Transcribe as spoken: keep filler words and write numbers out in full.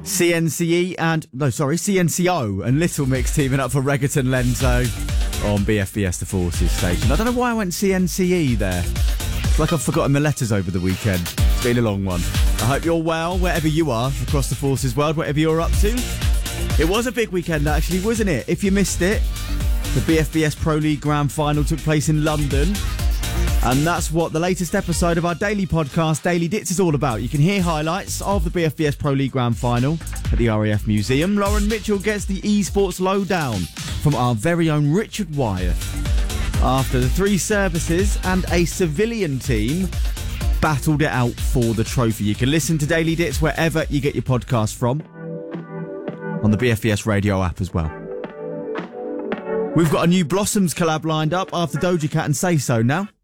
C N C E and, no, sorry, C N C O and Little Mix teaming up for Reggaeton Lenzo on B F B S The Forces station. I don't know why I went C N C E there. It's like I've forgotten the letters over the weekend. It's been a long one. I hope you're well, wherever you are across the Forces world, whatever you're up to. It was a big weekend, actually, wasn't it? If you missed it, the B F B S Pro League Grand Final took place in London. And that's what the latest episode of our daily podcast, Daily Dits, is all about. You can hear highlights of the B F B S Pro League Grand Final at the R A F Museum. Lauren Mitchell gets the esports lowdown from our very own Richard Wyeth. After the three services and a civilian team battled it out for the trophy. You can listen to Daily Dits wherever you get your podcast from, on the B F B S radio app as well. We've got a new Blossoms collab lined up after Doja Cat and Say So now.